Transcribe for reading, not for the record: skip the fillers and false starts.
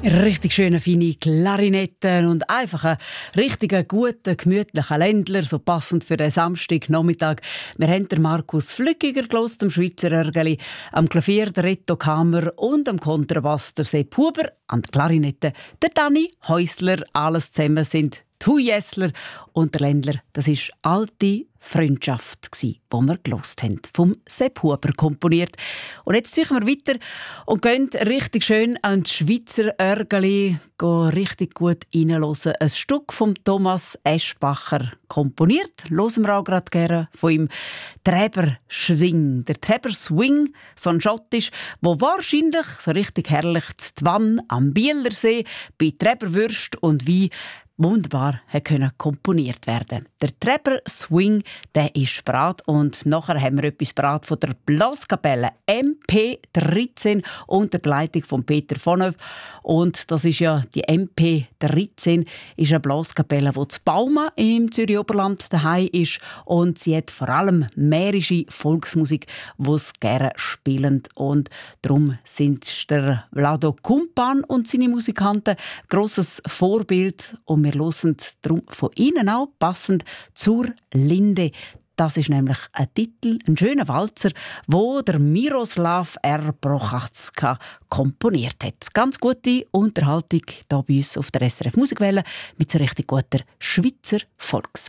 Richtig schöne, feine Klarinetten und einfach ein richtiger, guter, gemütlicher Ländler, so passend für den Samstagnachmittag. Wir haben den Markus Flückiger gehört, am Schweizer Örgeli, am Klavier der Reto Kammer und am Kontrabass der Sepp Huber, an der Klarinette der Dani Häusler. Alles zusammen sind die Huijässler und der Ländler. Das ist alte Freundschaft, die wir gehört haben, vom Sepp Huber komponiert. Und jetzt ziehen wir weiter und gehen richtig schön an das Schweizer Örgeli, gehen richtig gut reinhören. Ein Stück von Thomas Eschbacher komponiert. Hören wir auch gerade gerne von ihm. Träber Swing. Der Träber Swing, so ein Schottisch, wo wahrscheinlich so richtig herrlich zu Twann am Bielersee bei Träberwürst und Wein wunderbar können komponiert werden. Der Träber Swing, der ist bereit und nachher haben wir etwas bereit von der Blaskapelle MP13 unter der Leitung von Peter von Neuff. Und das ist ja die MP13, ist eine Blaskapelle, die zu Bauma im Zürich Oberland daheim ist und sie hat vor allem mährische Volksmusik, die sie gerne spielen und darum sind der Vlado Kumpan und seine Musikanten grosses Vorbild und wir hören darum von ihnen auch passend zur Linde. Das ist nämlich ein Titel, ein schöner Walzer, wo der Miroslav R. Prochatzka komponiert hat. Ganz gute Unterhaltung hier bei uns auf der SRF Musikwelle mit so richtig guter Schweizer Volksmusik.